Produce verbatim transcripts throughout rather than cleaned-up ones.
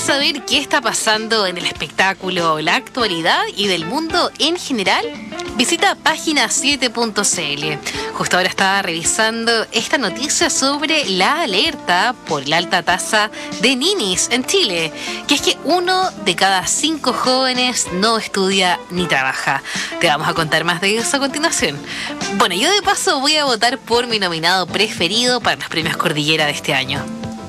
saber qué está pasando en el espectáculo, la actualidad y del mundo en general? Visita página siete punto c l. Justo ahora estaba revisando esta noticia sobre la alerta por la alta tasa de ninis en Chile, que es que uno de cada cinco jóvenes no estudia ni trabaja. Te vamos a contar más de eso a continuación. Bueno, yo de paso voy a votar por mi nominado preferido para los premios Cordillera de este año.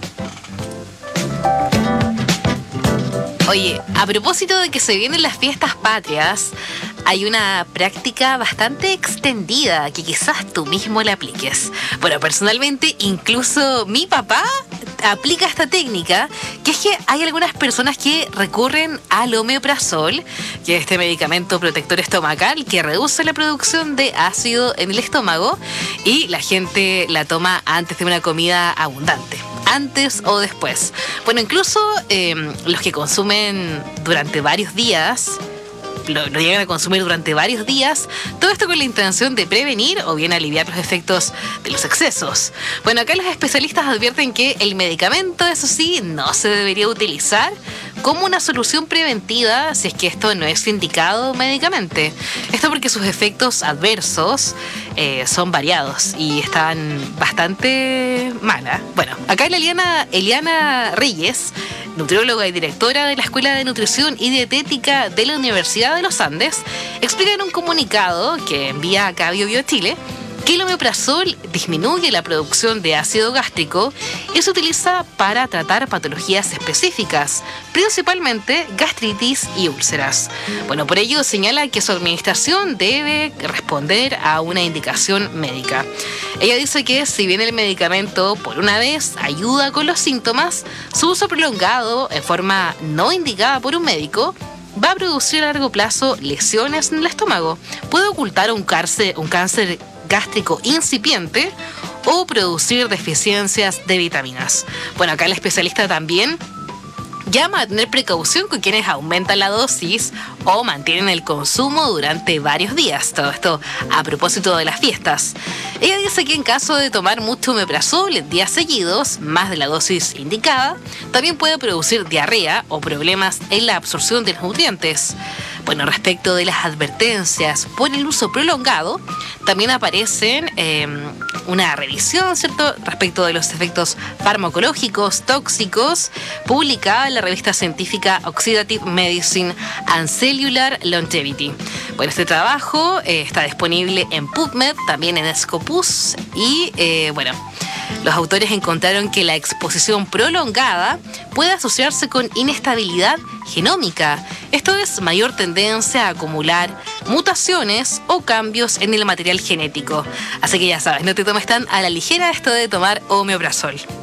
Oye, a propósito de que se vienen las fiestas patrias, hay una práctica bastante extendida que quizás tú mismo la apliques. Bueno, personalmente, incluso mi papá aplica esta técnica, que es que hay algunas personas que recurren al omeprazol, que es este medicamento protector estomacal que reduce la producción de ácido en el estómago, y la gente la toma antes de una comida abundante. Antes o después. Bueno, incluso eh, los que consumen durante varios días, lo, lo llegan a consumir durante varios días, todo esto con la intención de prevenir o bien aliviar los efectos de los excesos. Bueno, acá los especialistas advierten que el medicamento, eso sí, no se debería utilizar como una solución preventiva si es que esto no es indicado médicamente. Esto porque sus efectos adversos eh, son variados y están bastante malas. Bueno, acá la Eliana, Eliana Reyes, nutrióloga y directora de la Escuela de Nutrición y Dietética de la Universidad de los Andes, explica en un comunicado que envía acá a BioBio Chile que el omeprazol disminuye la producción de ácido gástrico y se utiliza para tratar patologías específicas, principalmente gastritis y úlceras. Bueno, por ello señala que su administración debe responder a una indicación médica. Ella dice que si bien el medicamento por una vez ayuda con los síntomas, su uso prolongado en forma no indicada por un médico va a producir a largo plazo lesiones en el estómago, puede ocultar un cáncer, un cáncer gástrico incipiente o producir deficiencias de vitaminas. Bueno, acá el especialista también llama a tener precaución con quienes aumentan la dosis o mantienen el consumo durante varios días. Todo esto a propósito de las fiestas. Ella dice que en caso de tomar mucho omeprazol en días seguidos, más de la dosis indicada, también puede producir diarrea o problemas en la absorción de los nutrientes. Bueno, respecto de las advertencias por el uso prolongado, también aparecen eh, una revisión, ¿cierto?, respecto de los efectos farmacológicos tóxicos, publicada en la revista científica Oxidative Medicine and Cellular Longevity. Bueno, este trabajo eh, está disponible en PubMed, también en Scopus, y eh, bueno, los autores encontraron que la exposición prolongada puede asociarse con inestabilidad genómica. Esto es mayor tendencia a acumular mutaciones o cambios en el material genético. Así que ya sabes, no te tomes tan a la ligera esto de tomar omeprazol.